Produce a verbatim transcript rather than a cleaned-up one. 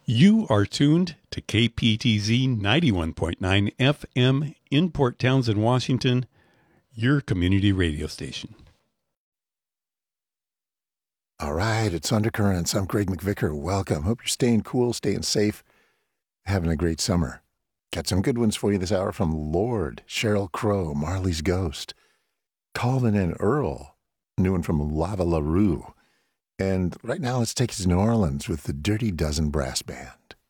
You are tuned to K P T Z ninety-one point nine F M in Port Townsend, Washington, your community radio station. All right, it's Undercurrents. I'm Greg McVicker. Welcome. Hope you're staying cool, staying safe, having a great summer. Got some good ones for you this hour from Lord, Sheryl Crow, Marley's Ghost, Calvin and Earl, new one from Lava LaRue. And right now, let's take us to New Orleans with the Dirty Dozen Brass Band.